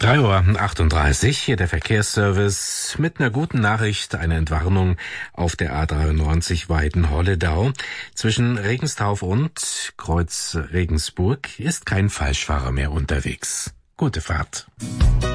3:38 Uhr, hier der Verkehrsservice mit einer guten Nachricht, eine Entwarnung auf der A93 Weiden-Holledau. Zwischen Regenstauf und Kreuz Regensburg ist kein Falschfahrer mehr unterwegs. Gute Fahrt.